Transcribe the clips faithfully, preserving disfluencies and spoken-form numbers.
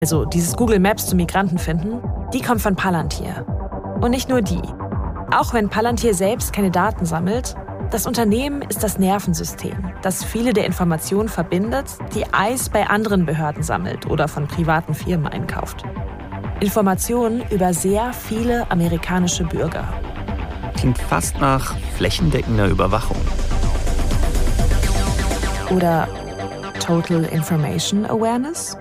also dieses Google Maps zum Migranten finden, die kommt von Palantir. Und nicht nur die. Auch wenn Palantir selbst keine Daten sammelt, das Unternehmen ist das Nervensystem, das viele der Informationen verbindet, die ICE bei anderen Behörden sammelt oder von privaten Firmen einkauft. Informationen über sehr viele amerikanische Bürger. Klingt fast nach flächendeckender Überwachung. Oder Total Information Awareness?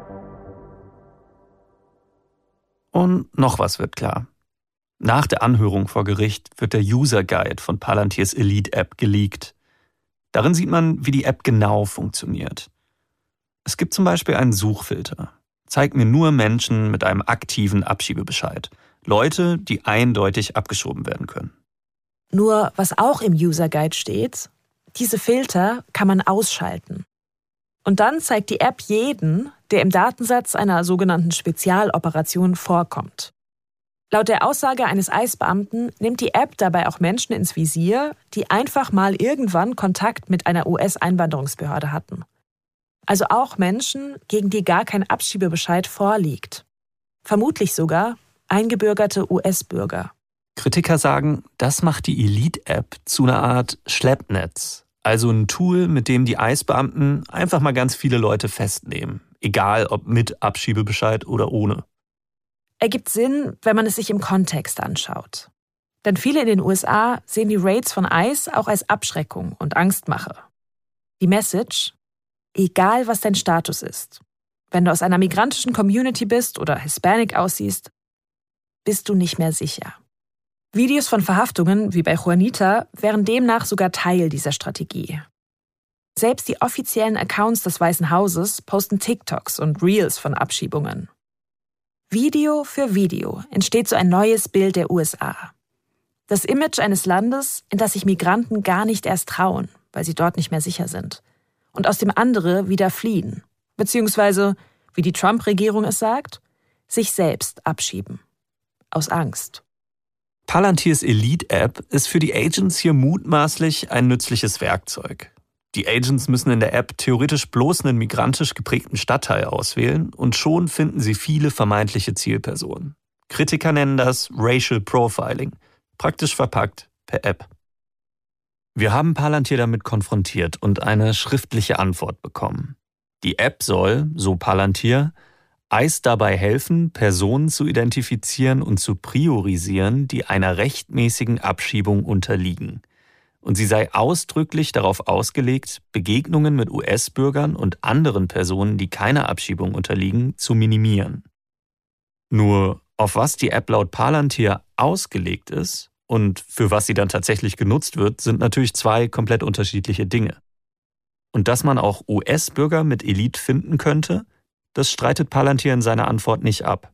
Und noch was wird klar. Nach der Anhörung vor Gericht wird der User Guide von Palantirs Elite-App geleakt. Darin sieht man, wie die App genau funktioniert. Es gibt zum Beispiel einen Suchfilter. Zeig mir nur Menschen mit einem aktiven Abschiebebescheid. Leute, die eindeutig abgeschoben werden können. Nur, was auch im User Guide steht, diese Filter kann man ausschalten. Und dann zeigt die App jeden, der im Datensatz einer sogenannten Spezialoperation vorkommt. Laut der Aussage eines ICE-Beamten nimmt die App dabei auch Menschen ins Visier, die einfach mal irgendwann Kontakt mit einer U S-Einwanderungsbehörde hatten. Also auch Menschen, gegen die gar kein Abschiebebescheid vorliegt. Vermutlich sogar eingebürgerte U S-Bürger. Kritiker sagen, das macht die Elite-App zu einer Art Schleppnetz. Also ein Tool, mit dem die ICE-Beamten einfach mal ganz viele Leute festnehmen. Egal ob mit Abschiebebescheid oder ohne. Ergibt Sinn, wenn man es sich im Kontext anschaut. Denn viele in den U S A sehen die Raids von ICE auch als Abschreckung und Angstmache. Die Message: Egal was dein Status ist, wenn du aus einer migrantischen Community bist oder Hispanic aussiehst, bist du nicht mehr sicher. Videos von Verhaftungen, wie bei Juanita, wären demnach sogar Teil dieser Strategie. Selbst die offiziellen Accounts des Weißen Hauses posten TikToks und Reels von Abschiebungen. Video für Video entsteht so ein neues Bild der U S A. Das Image eines Landes, in das sich Migranten gar nicht erst trauen, weil sie dort nicht mehr sicher sind. Und aus dem andere wieder fliehen. Beziehungsweise, wie die Trump-Regierung es sagt, sich selbst abschieben. Aus Angst. Palantirs Elite-App ist für die Agents hier mutmaßlich ein nützliches Werkzeug. Die Agents müssen in der App theoretisch bloß einen migrantisch geprägten Stadtteil auswählen und schon finden sie viele vermeintliche Zielpersonen. Kritiker nennen das Racial Profiling, praktisch verpackt per App. Wir haben Palantir damit konfrontiert und eine schriftliche Antwort bekommen. Die App soll, so Palantir, ICE dabei helfen, Personen zu identifizieren und zu priorisieren, die einer rechtmäßigen Abschiebung unterliegen. Und sie sei ausdrücklich darauf ausgelegt, Begegnungen mit U S-Bürgern und anderen Personen, die keiner Abschiebung unterliegen, zu minimieren. Nur auf was die App laut Palantir ausgelegt ist und für was sie dann tatsächlich genutzt wird, sind natürlich zwei komplett unterschiedliche Dinge. Und dass man auch U S-Bürger mit Elite finden könnte, das streitet Palantir in seiner Antwort nicht ab.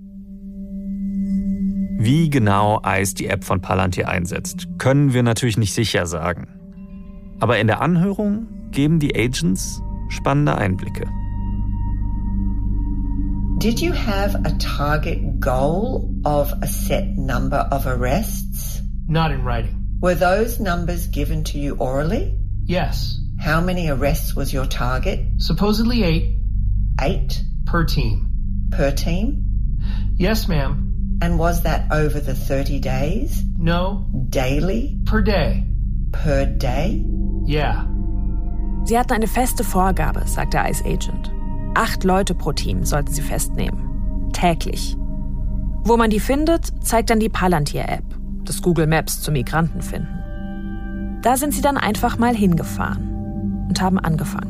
Wie genau ICE die App von Palantir einsetzt, können wir natürlich nicht sicher sagen. Aber in der Anhörung geben die Agents spannende Einblicke. Did you have a target goal of a set number of arrests? Not in writing. Were those numbers given to you orally? Yes. How many arrests was your target? Supposedly eight. Eight? Per team. Per team? Yes, ma'am. And was that over the thirty days? No. Daily? Per day. Per day? Yeah. Sie hatten eine feste Vorgabe, sagt der ICE-Agent. Acht Leute pro Team sollten sie festnehmen. Täglich. Wo man die findet, zeigt dann die Palantir-App, das Google Maps zum Migranten finden. Da sind sie dann einfach mal hingefahren und haben angefangen.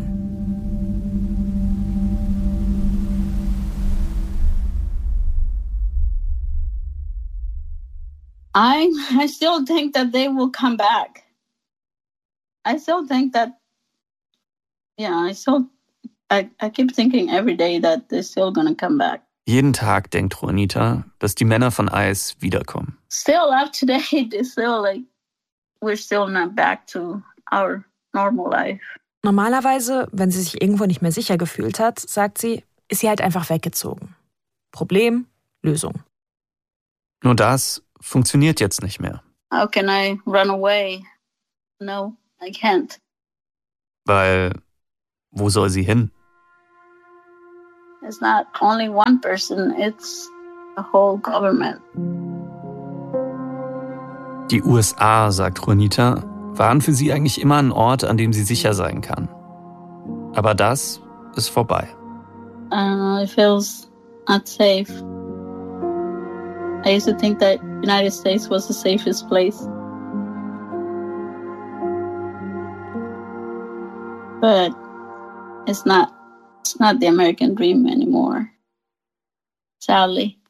I I still think that they will come back. I still think that, yeah, I still, I, I keep thinking every day that they're still gonna come back. Jeden Tag denkt Juanita, dass die Männer von ICE wiederkommen. Still up to date, it's still like, we're still not back to our normal life. Normalerweise, wenn sie sich irgendwo nicht mehr sicher gefühlt hat, sagt sie, ist sie halt einfach weggezogen. Problem, Lösung. Nur das funktioniert jetzt nicht mehr. How can I run away? No, I can't. Weil, wo soll sie hin? It's not only one person, it's the whole government. Die U S A, sagt Juanita, waren für sie eigentlich immer ein Ort, an dem sie sicher sein kann. Aber das ist vorbei. Uh, it feels not safe. I used to think that United States was the safest place. But it's not. It's not the American dream anymore. Sadly.